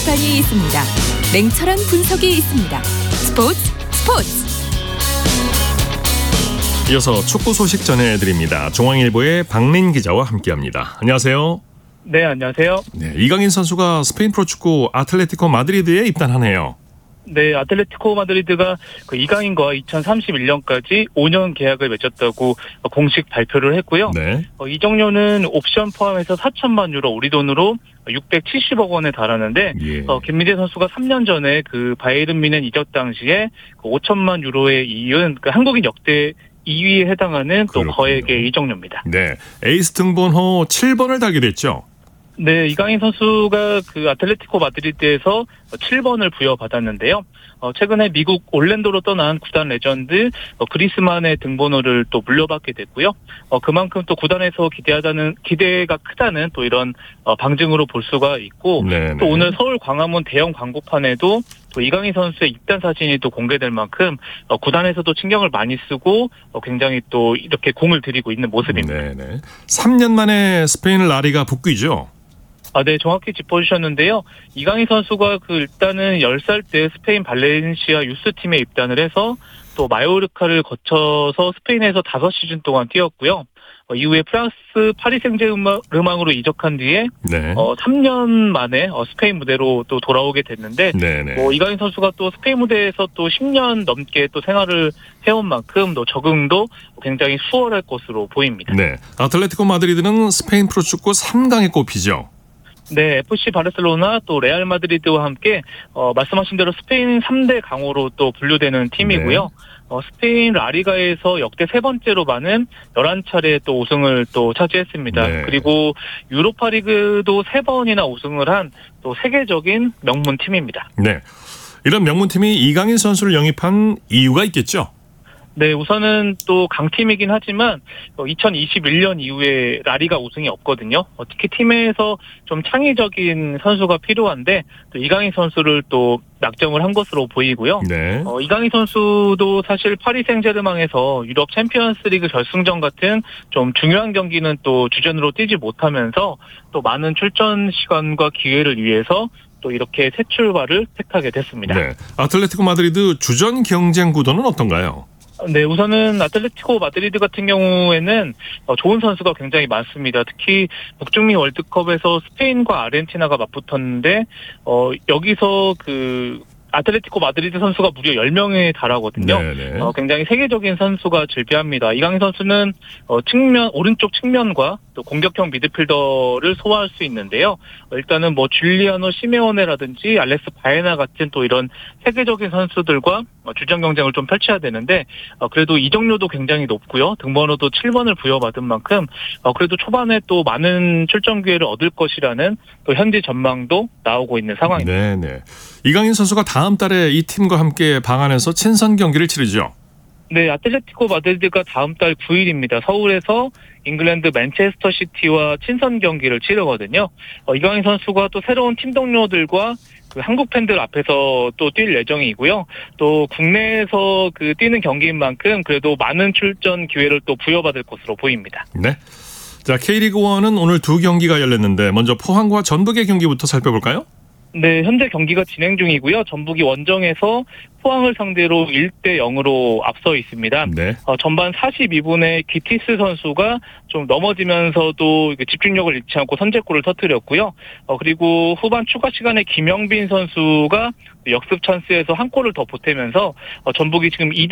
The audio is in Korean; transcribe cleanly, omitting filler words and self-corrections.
비판이 있습니다. 냉철한 분석이 있습니다. 스포츠. 이어서 축구 소식 전해드립니다. 중앙일보의 박린 기자와 함께합니다. 안녕하세요. 네, 안녕하세요. 네, 이강인 선수가 스페인 프로축구 아틀레티코 마드리드에 입단하네요. 네, 아틀레티코 마드리드가 이강인과 2031년까지 5년 계약을 맺었다고 공식 발표를 했고요. 네. 이적료는 옵션 포함해서 4천만 유로, 우리 돈으로 670억 원에 달하는데 예. 김민재 선수가 3년 전에 바이에른 뮌헨 이적 당시에 5천만 유로에 이은 한국인 역대 2위에 해당하는 또 그렇군요. 거액의 이적료입니다. 네, 에이스 등번호 7번을 달게 됐죠. 네, 이강인 선수가 아틀레티코 마드리드에서 7번을 부여받았는데요. 최근에 미국 올랜도로 떠난 구단 레전드 그리스만의 등번호를 또 물려받게 됐고요. 그만큼 또 구단에서 기대가 크다는 또 이런 방증으로 볼 수가 있고, 네네. 또 오늘 서울 광화문 대형 광고판에도 또 이강인 선수의 입단 사진이 또 공개될 만큼 구단에서도 신경을 많이 쓰고 굉장히 또 이렇게 공을 들이고 있는 모습입니다. 네네. 3년 만에 스페인 라리가 복귀죠. 네, 정확히 짚어주셨는데요. 이강인 선수가 일단은 10살 때 스페인 발렌시아 유스팀에 입단을 해서 또 마요르카를 거쳐서 스페인에서 5시즌 동안 뛰었고요. 이후에 프랑스 파리 생제르맹으로 이적한 뒤에 네. 3년 만에 스페인 무대로 또 돌아오게 됐는데 네네. 이강인 선수가 또 스페인 무대에서 또 10년 넘게 또 생활을 해온 만큼 또 적응도 굉장히 수월할 것으로 보입니다. 네. 아틀레티코 마드리드는 스페인 프로축구 3강에 꼽히죠. 네, FC 바르셀로나 또 레알 마드리드와 함께 말씀하신 대로 스페인 3대 강호로 또 분류되는 팀이고요. 네. 스페인 라리가에서 역대 3번째로 많은 11차례 또 우승을 또 차지했습니다. 네. 그리고 유로파리그도 3번이나 우승을 한 또 세계적인 명문 팀입니다. 네. 이런 명문팀이 이강인 선수를 영입한 이유가 있겠죠? 네, 우선은 또 강팀이긴 하지만 2021년 이후에 라리가 우승이 없거든요. 특히 팀에서 좀 창의적인 선수가 필요한데 또 이강인 선수를 또 낙점을 한 것으로 보이고요. 네. 이강인 선수도 사실 파리 생제르맹에서 유럽 챔피언스리그 결승전 같은 좀 중요한 경기는 또 주전으로 뛰지 못하면서 또 많은 출전 시간과 기회를 위해서 또 이렇게 새 출발을 택하게 됐습니다. 네. 아틀레티코 마드리드 주전 경쟁 구도는 어떤가요? 네, 우선은 아틀레티코 마드리드 같은 경우에는 좋은 선수가 굉장히 많습니다. 특히 북중미 월드컵에서 스페인과 아르헨티나가 맞붙었는데 여기서 아틀레티코 마드리드 선수가 무려 10명에 달하거든요. 굉장히 세계적인 선수가 즐비합니다. 이강인 선수는 오른쪽 측면과 또 공격형 미드필더를 소화할 수 있는데요. 일단은 줄리아노 시메오네라든지 알렉스 바에나 같은 또 이런 세계적인 선수들과 주전 경쟁을 좀 펼쳐야 되는데 그래도 이적료도 굉장히 높고요. 등번호도 7번을 부여받은 만큼 그래도 초반에 또 많은 출전 기회를 얻을 것이라는 또 현지 전망도 나오고 있는 상황입니다. 네네. 이강인 선수가 다음 달에 이 팀과 함께 방한해서 친선 경기를 치르죠. 네, 아틀레티코 마드리드가 다음 달 9일입니다. 서울에서 잉글랜드 맨체스터 시티와 친선 경기를 치르거든요. 이강인 선수가 또 새로운 팀 동료들과 한국 팬들 앞에서 또 뛸 예정이고요. 또 국내에서 뛰는 경기인 만큼 그래도 많은 출전 기회를 또 부여받을 것으로 보입니다. 네. 자, K리그1은 오늘 2경기가 열렸는데 먼저 포항과 전북의 경기부터 살펴볼까요? 네, 현재 경기가 진행 중이고요. 전북이 원정에서 포항을 상대로 1대0으로 앞서 있습니다. 네. 전반 42분에 기티스 선수가 좀 넘어지면서도 집중력을 잃지 않고 선제골을 터뜨렸고요. 그리고 후반 추가 시간에 김영빈 선수가 역습 찬스에서 한 골을 더 보태면서 전북이 지금 2대